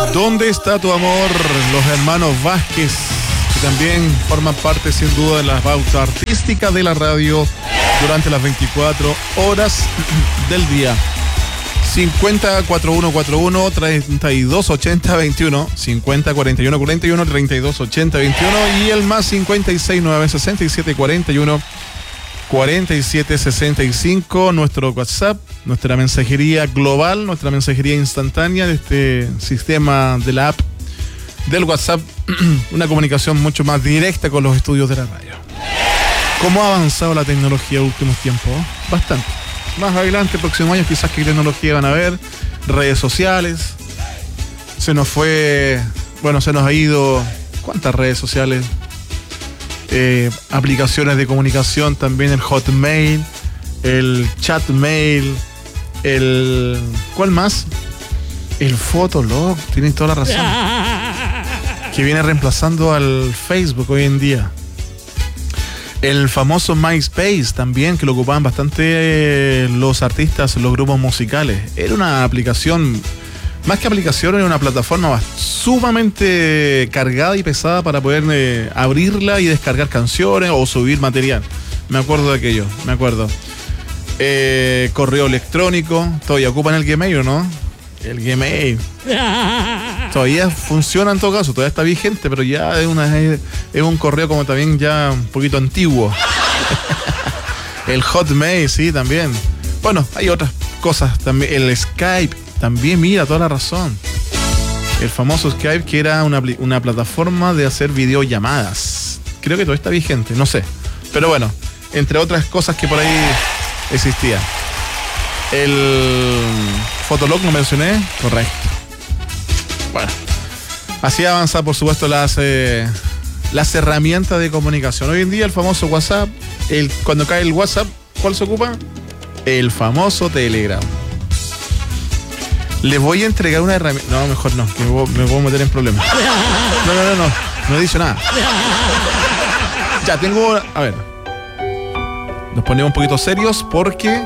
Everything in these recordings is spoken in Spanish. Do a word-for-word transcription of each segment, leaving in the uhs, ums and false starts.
¿Dónde está tu amor? Los hermanos Vázquez, que también forman parte sin duda de la pauta artística de la radio durante las veinticuatro horas del día. cincuenta, cuarenta y uno cuarenta y uno, treinta y dos ochenta, veintiuno, cincuenta, cuarenta y uno cuarenta y uno, treinta y dos ochenta, veintiuno y el más cincuenta y seis, nueve, sesenta y siete, cuarenta y uno, cuarenta y siete, sesenta y cinco, nuestro WhatsApp, nuestra mensajería global, nuestra mensajería instantánea de este sistema de la app del WhatsApp, una comunicación mucho más directa con los estudios de la radio. ¿Cómo ha avanzado la tecnología en los últimos tiempos? Bastante. Más adelante, próximos años, quizás qué tecnología van a ver, redes sociales. Se nos fue, bueno, se nos ha ido, ¿cuántas redes sociales? Eh, aplicaciones de comunicación también, el Hotmail, el Chatmail, el... ¿cuál más? El Fotolog, tienes toda la razón. Que viene reemplazando al Facebook hoy en día. El famoso MySpace también, que lo ocupaban bastante eh, los artistas, los grupos musicales. Era una aplicación, más que aplicación, era una plataforma sumamente cargada y pesada para poder eh, abrirla y descargar canciones o subir material. Me acuerdo de aquello, me acuerdo. Eh, correo electrónico, todavía ocupan el Gmail, ¿o no? El Gmail. Todavía funciona en todo caso, todavía está vigente, pero ya es, una, es, es un correo como también ya un poquito antiguo. El Hotmail, sí, también. Bueno, hay otras cosas también. El Skype, también, mira, toda la razón. El famoso Skype, que era una, una plataforma de hacer videollamadas. Creo que todavía está vigente, no sé. Pero bueno, entre otras cosas que por ahí existía. El Fotolog lo mencioné, correcto. Bueno, así avanza por supuesto las eh, las herramientas de comunicación. Hoy en día el famoso WhatsApp, el, cuando cae el WhatsApp, ¿cuál se ocupa? El famoso Telegram. Les voy a entregar una herramienta. No, mejor no, que me voy, me voy a meter en problemas. No, no, no, no, no he dicho nada. Ya, tengo, a ver, nos ponemos un poquito serios porque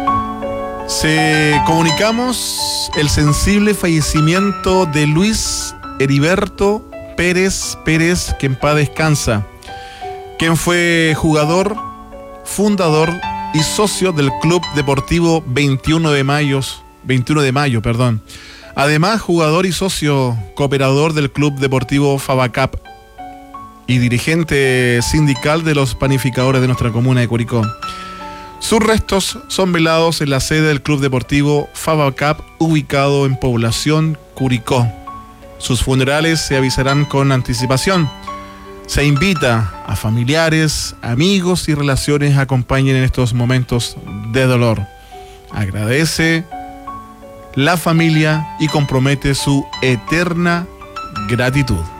se comunicamos el sensible fallecimiento de Luis Heriberto Pérez Pérez, que en paz descansa, quien fue jugador, fundador y socio del Club Deportivo veintiuno de Mayo, veintiuno de Mayo, perdón. Además, jugador y socio cooperador del Club Deportivo Favacap y dirigente sindical de los panificadores de nuestra comuna de Curicó. Sus restos son velados en la sede del Club Deportivo Favacap, ubicado en Población Curicó. Sus funerales se avisarán con anticipación. Se invita a familiares, amigos y relaciones a acompañen en estos momentos de dolor. Agradece la familia y compromete su eterna gratitud.